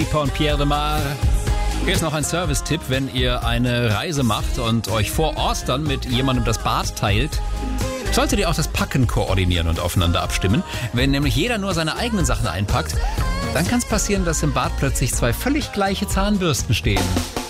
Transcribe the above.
und Pierre de Mar. Hier ist noch ein Service-Tipp, wenn ihr eine Reise macht und euch vor Ostern mit jemandem das Bad teilt, solltet ihr auch das Packen koordinieren und aufeinander abstimmen. Wenn nämlich jeder nur seine eigenen Sachen einpackt, dann kann es passieren, dass im Bad plötzlich 2 völlig gleiche Zahnbürsten stehen.